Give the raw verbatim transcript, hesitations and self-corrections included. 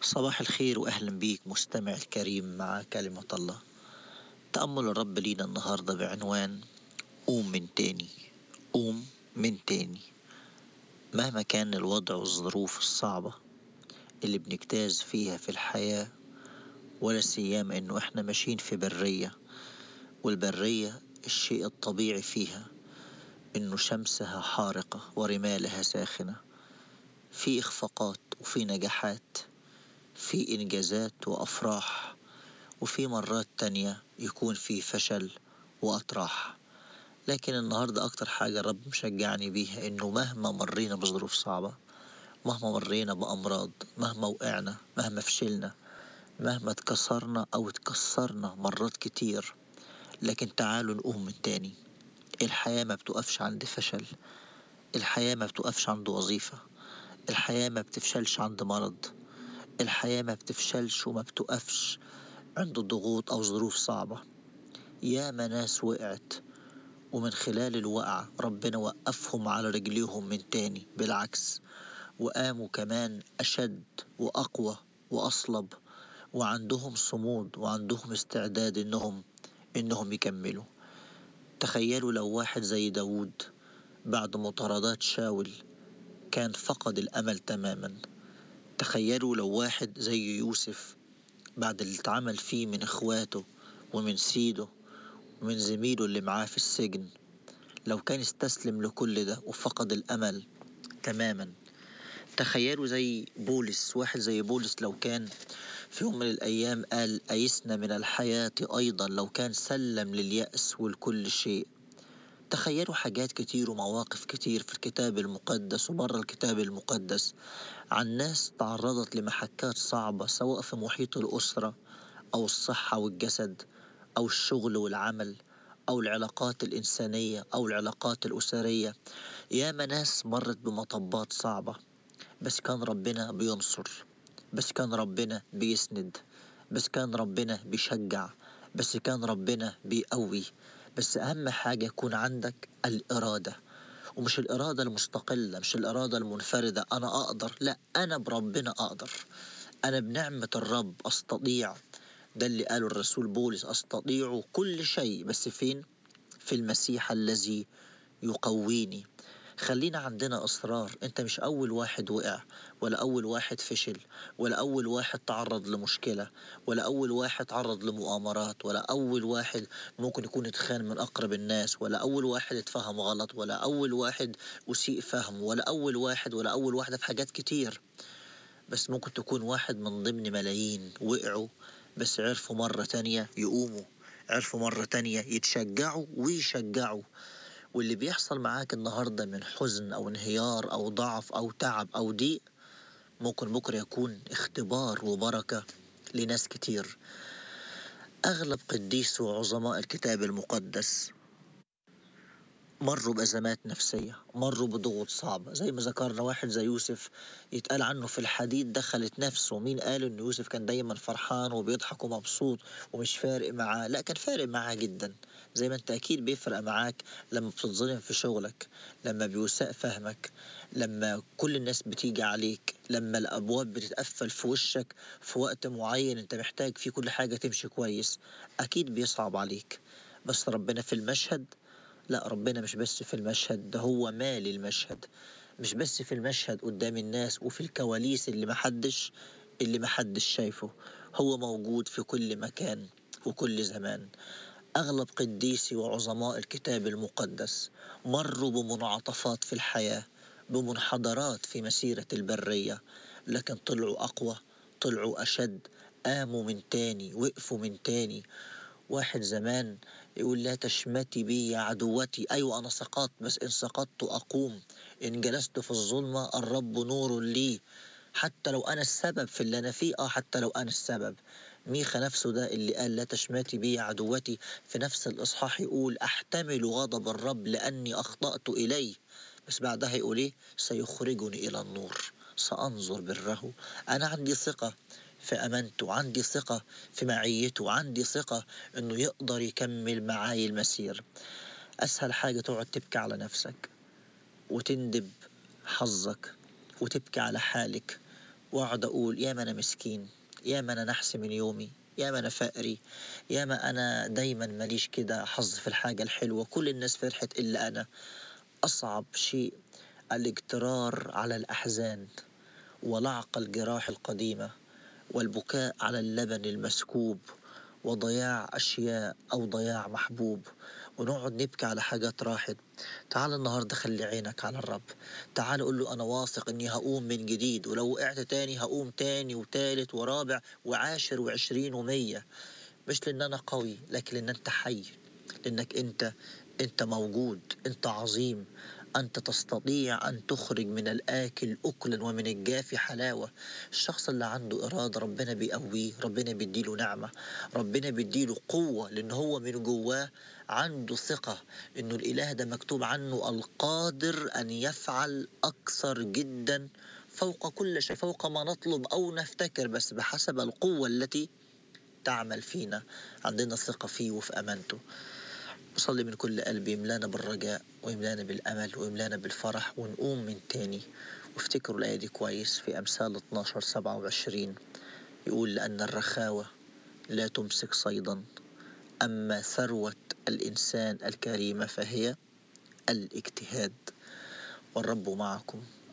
صباح الخير وأهلا بيك مستمع الكريم مع كلمة الله. تأمل الرب لينا النهاردة بعنوان قوم من تاني. قوم من تاني. مهما كان الوضع والظروف الصعبة اللي بنجتاز فيها في الحياة، ولا سيما إنه إحنا ماشيين في برية، والبرية الشيء الطبيعي فيها إنه شمسها حارقة ورمالها ساخنة، في إخفاقات وفي نجاحات، في إنجازات وأفراح، وفي مرات تانية يكون في فشل وأطراح. لكن النهاردة أكتر حاجة الرب مشجعني بيها إنه مهما مرينا بظروف صعبة، مهما مرينا بأمراض، مهما وقعنا، مهما فشلنا، مهما اتكسرنا أو اتكسرنا مرات كتير، لكن تعالوا نقوم من تاني. الحياة ما بتقفش عند فشل، الحياة ما بتقفش عند وظيفة، الحياة ما بتفشلش عند مرض، الحياة ما بتفشلش وما بتقفش عند ضغوط أو ظروف صعبة. ياما ناس وقعت ومن خلال الوقعة ربنا وقفهم على رجليهم من تاني، بالعكس وقاموا كمان أشد وأقوى وأصلب، وعندهم صمود وعندهم استعداد إنهم إنهم يكملوا. تخيلوا لو واحد زي داود بعد مطاردات شاول كان فقد الأمل تماما. تخيلوا لو واحد زي يوسف بعد اللي اتعمل فيه من إخواته ومن سيده ومن زميله اللي معاه في السجن، لو كان استسلم لكل ده وفقد الأمل تماما. تخيلوا زي بولس، واحد زي بولس لو كان في يوم من الأيام قال أيسنا من الحياة أيضا، لو كان سلم لليأس ولكل شيء. تخيلوا حاجات كتير ومواقف كتير في الكتاب المقدس وبره الكتاب المقدس عن ناس تعرضت لمحكات صعبة، سواء في محيط الأسرة أو الصحة والجسد أو الشغل والعمل أو العلاقات الإنسانية أو العلاقات الأسرية. ياما ناس مرت بمطبات صعبة، بس كان ربنا بينصر، بس كان ربنا بيسند، بس كان ربنا بيشجع، بس كان ربنا بيقوي. بس أهم حاجة يكون عندك الإرادة، ومش الإرادة المستقلة، مش الإرادة المنفردة أنا أقدر، لا، أنا بربنا أقدر، أنا بنعمة الرب أستطيع. ده اللي قاله الرسول بولس، أستطيع كل شيء بس فين؟ في المسيح الذي يقويني. خلينا عندنا إصرار. أنت مش أول واحد وقع، ولا أول واحد فشل، ولا أول واحد تعرض لمشكلة، ولا أول واحد تعرض لمؤامرات، ولا أول واحد ممكن يكون اتخان من أقرب الناس، ولا أول واحد اتفهم غلط، ولا أول واحد أسيء فهم، ولا أول واحد ولا أول واحدة في حاجات كتير. بس ممكن تكون واحد من ضمن ملايين وقعوا، بس عرفوا مرة تانية يقوموا، عرفوا مرة تانية يتشجعوا ويشجعوا. واللي بيحصل معاك النهاردة من حزن أو انهيار أو ضعف أو تعب أو ضيق، ممكن بكرة يكون اختبار وبركة لناس كتير. أغلب قديس وعظماء الكتاب المقدس مروا بأزمات نفسية، مروا بضغوط صعبة، زي ما ذكرنا واحد زي يوسف يتقال عنه في الحديد دخلت نفسه. مين قال إن يوسف كان دايما فرحان وبيضحك ومبسوط ومش فارق معاه؟ لا، كان فارق معاه جدا، زي ما انت أكيد بيفرق معاك لما بتتظلم في شغلك، لما بيساء فهمك، لما كل الناس بتيجي عليك، لما الأبواب بتتقفل في وشك في وقت معين انت محتاج فيه كل حاجة تمشي كويس. أكيد بيصعب عليك، بس ربنا في المشهد. لا، ربنا مش بس في المشهد، ده هو مالي المشهد. مش بس في المشهد قدام الناس وفي الكواليس اللي محدش اللي محدش شايفه، هو موجود في كل مكان وكل زمان. أغلب قديسي وعظماء الكتاب المقدس مروا بمنعطفات في الحياة، بمنحدرات في مسيرة البرية، لكن طلعوا أقوى، طلعوا أشد، قاموا من تاني، وقفوا من تاني. واحد زمان يقول لا تشمتي بي يا عدوتي. أيوة أنا سقطت، بس إن سقطت أقوم، إن جلست في الظلمة الرب نور لي. حتى لو أنا السبب في اللي أنا فيه، آه حتى لو أنا السبب. ميخا نفسه ده اللي قال لا تشمتي بي يا عدوتي، في نفس الإصحاح يقول أحتمل غضب الرب لأني أخطأت إليه، بس بعدها يقول إيه؟ سيخرجني إلى النور، سأنظر بره. أنا عندي ثقة في أمانته، عندي ثقة في معيته، عندي ثقة إنه يقدر يكمل معاي المسير. أسهل حاجة تقعد تبكي على نفسك وتندب حظك وتبكي على حالك وأقعد أقول يا ما أنا مسكين، يا ما أنا نحس من يومي، يا ما أنا فقري، يا ما أنا دايما ماليش كده حظ في الحاجة الحلوة، كل الناس فرحت إلا أنا. أصعب شيء الاجترار على الأحزان ولعق الجراح القديمة والبكاء على اللبن المسكوب وضياع أشياء أو ضياع محبوب، ونقعد نبكي على حاجات راحت. تعال النهاردة خلي عينك على الرب، تعال قول له أنا واثق إني هقوم من جديد، ولو وقعت تاني هقوم تاني وتالت ورابع وعاشر وعشرين ومية. مش لأن أنا قوي، لكن لأن أنت حي، لأنك أنت أنت موجود، أنت عظيم، أنت تستطيع أن تخرج من الآكل أكلا ومن الجاف حلاوة. الشخص اللي عنده إرادة ربنا بيقويه، ربنا بيديله نعمة، ربنا بيديله قوة، لأن هو من جواه عنده ثقة إنه الإله ده مكتوب عنه القادر أن يفعل أكثر جدا فوق كل شيء، فوق ما نطلب أو نفتكر، بس بحسب القوة التي تعمل فينا. عندنا ثقة فيه وفي أمانته. أصلي من كل قلبي يملانا بالرجاء ويملانا بالأمل ويملانا بالفرح ونقوم من تاني. وافتكروا الآية دي كويس في أمثال اتناشر سبعة وعشرين، يقول لأن الرخاوة لا تمسك صيدا، أما ثروة الإنسان الكريمة فهي الاجتهاد. والرب معكم.